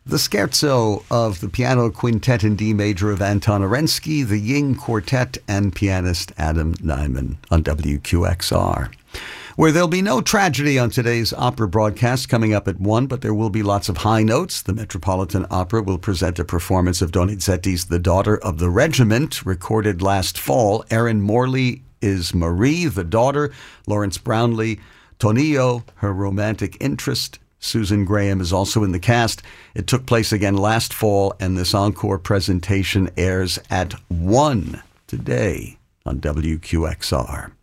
The scherzo of the piano quintet in D major of Anton Arensky, the Ying Quartet, and pianist Adam Nyman on WQXR. Where there'll be no tragedy on today's opera broadcast coming up at 1, but there will be lots of high notes. The Metropolitan Opera will present a performance of Donizetti's The Daughter of the Regiment, recorded last fall. Erin Morley is Marie, the daughter. Lawrence Brownlee, Tonio, her romantic interest. Susan Graham is also in the cast. It took place again last fall, and this encore presentation airs at 1 today on WQXR.